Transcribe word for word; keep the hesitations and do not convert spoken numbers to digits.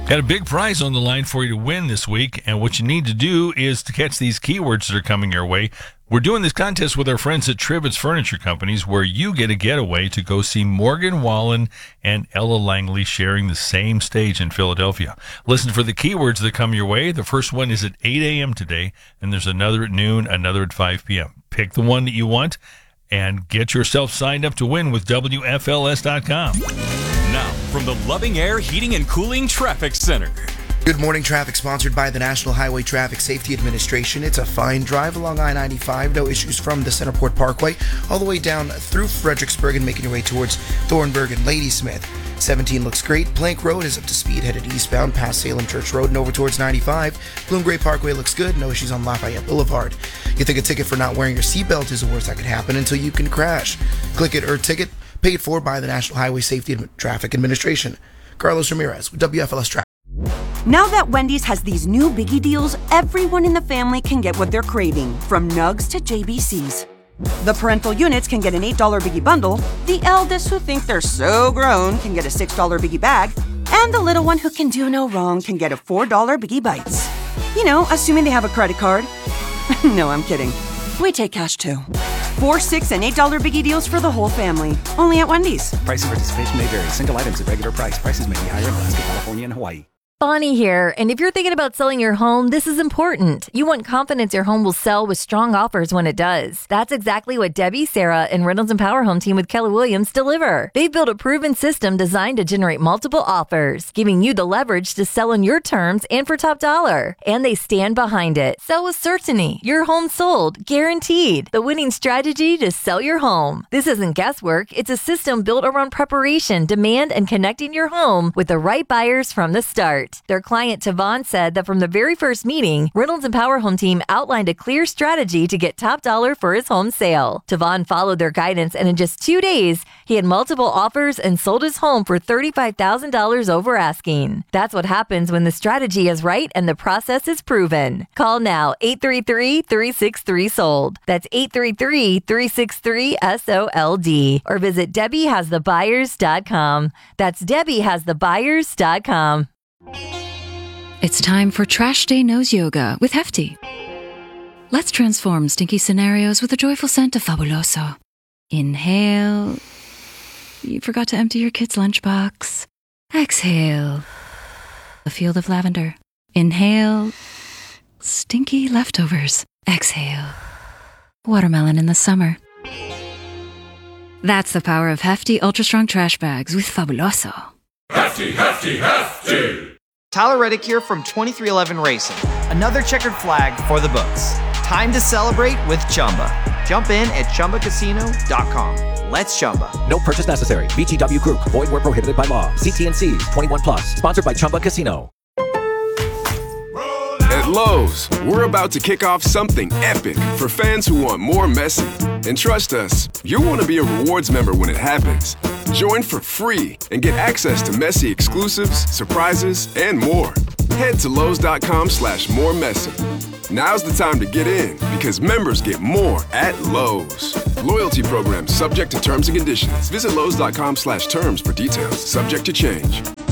Got a big prize on the line for you to win this week, and what you need to do is to catch these keywords that are coming your way. We're doing this contest with our friends at Trivets Furniture Companies, where you get a getaway to go see Morgan Wallen and Ella Langley sharing the same stage in Philadelphia. Listen for the keywords that come your way. The first one is at eight a.m. today, and there's another at noon, another at five p.m. Pick the one that you want and get yourself signed up to win with W F L S dot com. Now, from the Loving Air Heating and Cooling Traffic Center. Good morning, traffic sponsored by the National Highway Traffic Safety Administration. It's a fine drive along I ninety-five. No issues from the Centerport Parkway all the way down through Fredericksburg and making your way towards Thornburg and Ladysmith. seventeen looks great. Plank Road is up to speed, headed eastbound past Salem Church Road and over towards ninety-five. Bloom Gray Parkway looks good. No issues on Lafayette Boulevard. You think a ticket for not wearing your seatbelt is the worst that could happen until you can crash. Click it or ticket. Paid for by the National Highway Safety and Traffic Administration. Carlos Ramirez with W F L S Traffic. Now that Wendy's has these new biggie deals, everyone in the family can get what they're craving, from nugs to J B Cs. The parental units can get an eight dollar biggie bundle, the eldest who think they're so grown can get a six dollar biggie bag, and the little one who can do no wrong can get a four dollar biggie bites. You know, assuming they have a credit card. No, I'm kidding. We take cash too. Four, six, and eight dollar biggie deals for the whole family. Only at Wendy's. Price and participation may vary. Single items at regular price. Prices may be higher in Alaska, California, and Hawaii. Bonnie here, and if you're thinking about selling your home, this is important. You want confidence your home will sell with strong offers when it does. That's exactly what Debbie, Sarah, and Reynolds and Power Home Team with Keller Williams deliver. They've built a proven system designed to generate multiple offers, giving you the leverage to sell on your terms and for top dollar. And they stand behind it. Sell with certainty. Your home sold, guaranteed. The winning strategy to sell your home. This isn't guesswork. It's a system built around preparation, demand, and connecting your home with the right buyers from the start. Their client Tavon said that from the very first meeting, Reynolds and Power Home Team outlined a clear strategy to get top dollar for his home sale. Tavon followed their guidance, and in just two days, he had multiple offers and sold his home for thirty-five thousand dollars over asking. That's what happens when the strategy is right and the process is proven. Call now, eight three three, three six three, SOLD. That's eight three three, three six three, S O L D. Or visit Debbie Has The Buyers dot com. That's Debbie Has The Buyers dot com. It's time for Trash Day Nose Yoga with Hefty. Let's transform stinky scenarios with a joyful scent of Fabuloso. Inhale. You forgot to empty your kid's lunchbox. Exhale. A field of lavender. Inhale. Stinky leftovers. Exhale. Watermelon in the summer. That's the power of Hefty Ultra Strong Trash Bags with Fabuloso. Hefty, Hefty, Hefty! Tyler Reddick here from twenty-three eleven Racing. Another checkered flag for the books. Time to celebrate with Chumba. Jump in at Chumba Casino dot com. Let's Chumba. No purchase necessary. V G W Group. Void where prohibited by law. See T N C's. twenty-one plus. Sponsored by Chumba Casino. At Lowe's, we're about to kick off something epic for fans who want more Messi. And trust us, you'll want to be a rewards member when it happens. Join for free and get access to Messi exclusives, surprises, and more. Head to Lowe's.com slash more Messi. Now's the time to get in because members get more at Lowe's. Loyalty program subject to terms and conditions. Visit Lowe's.com slash terms for details. Subject to change.